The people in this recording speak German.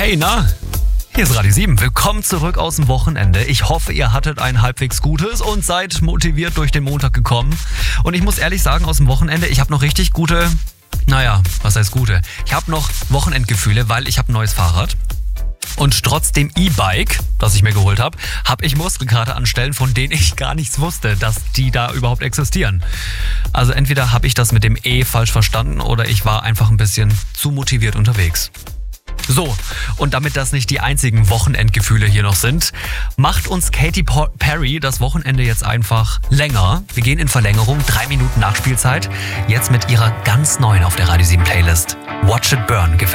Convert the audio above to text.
Hey, na? Hier ist Radio 7. Willkommen zurück aus dem Wochenende. Ich hoffe, ihr hattet ein halbwegs gutes und seid motiviert durch den Montag gekommen. Und ich muss ehrlich sagen, aus dem Wochenende, ich habe noch richtig gute, was heißt gute? Ich habe noch Wochenendgefühle, weil ich habe ein neues Fahrrad. Und trotz dem E-Bike, das ich mir geholt habe, habe ich Muskelkater an Stellen, von denen ich gar nichts wusste, dass die da überhaupt existieren. Also entweder habe ich das mit dem E falsch verstanden oder ich war einfach ein bisschen zu motiviert unterwegs. So, und damit das nicht die einzigen Wochenendgefühle hier noch sind, macht uns Katy Perry das Wochenende jetzt einfach länger. Wir gehen in Verlängerung, 3 Minuten Nachspielzeit, jetzt mit ihrer ganz neuen auf der Radio 7 Playlist. Watch It Burn.